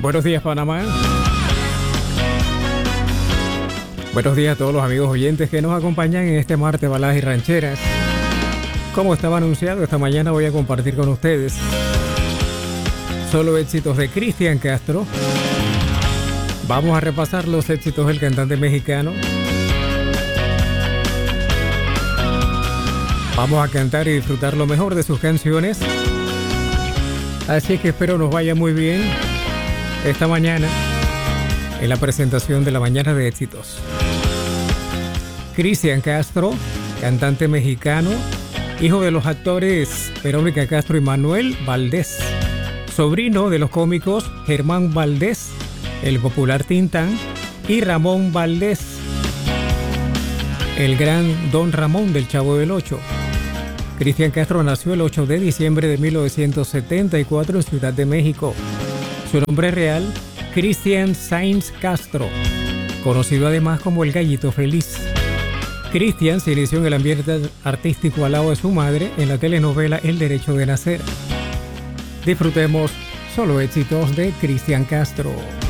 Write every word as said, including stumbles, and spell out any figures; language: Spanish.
Buenos días, Panamá. Buenos días a todos los amigos oyentes que nos acompañan en este martes Baladas y Rancheras. Como estaba anunciado, esta mañana voy a compartir con ustedes solo éxitos de Cristian Castro. Vamos a repasar los éxitos del cantante mexicano. Vamos a cantar y disfrutar lo mejor de sus canciones. Así que espero nos vaya muy bien esta mañana en la presentación de la mañana de éxitos. Cristian Castro, cantante mexicano, hijo de los actores Verónica Castro y Manuel Valdés, sobrino de los cómicos Germán Valdés, el popular Tintán, y Ramón Valdés, el gran Don Ramón del Chavo del Ocho. Cristian Castro nació el ocho de diciembre de mil novecientos setenta y cuatro en Ciudad de México. Su nombre real, Cristian Sainz Castro, conocido además como el Gallito Feliz. Cristian se inició en el ambiente artístico al lado de su madre en la telenovela El Derecho de Nacer. Disfrutemos solo éxitos de Cristian Castro.